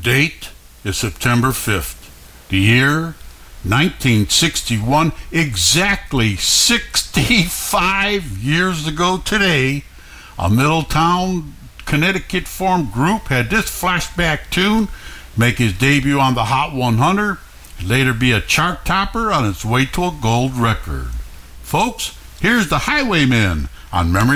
date is September 5th. The year, 1961, exactly 65 years ago today, a Middletown, Connecticut formed group had this flashback tune make his debut on the Hot 100, and later be a chart topper on its way to a gold record. Folks, here's the Highwaymen on Memory